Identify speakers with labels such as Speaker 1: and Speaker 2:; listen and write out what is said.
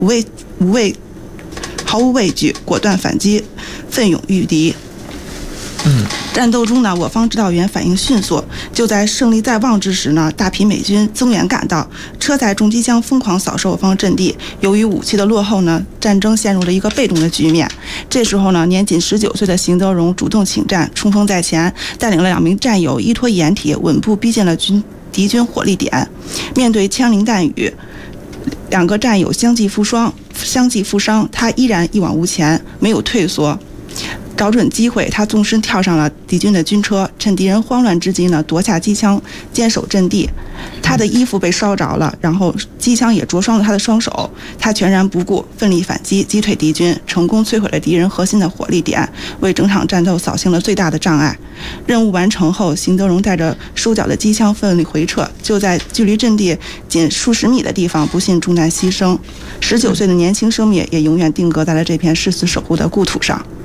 Speaker 1: 毫无畏惧，果断反击，奋勇御敌。战斗中呢，我方指导员反应迅速，就在胜利在望之时呢，大批美军增援赶到，车载重机枪疯狂扫射我方阵地。由于武器的落后呢，战争陷入了一个被动的局面。这时候呢，年仅19岁的邢德荣主动请战，冲锋在前，带领了2名战友依托掩体，稳步逼近了敌军火力点。面对枪林弹雨，2个战友相继负伤，他依然一往无前，没有退缩。找准机会，他纵身跳上了敌军的军车，趁敌人慌乱之际呢，夺下机枪，坚守阵地。他的衣服被烧着了，然后机枪也灼伤了他的双手。他全然不顾，奋力反击，击退敌军，成功摧毁了敌人核心的火力点，为整场战斗扫清了最大的障碍。任务完成后，邢德荣带着收缴的机枪奋力回撤，就在距离阵地仅数十米的地方，不幸中弹牺牲。19岁的年轻生命也永远定格在了这片誓死守护的故土上。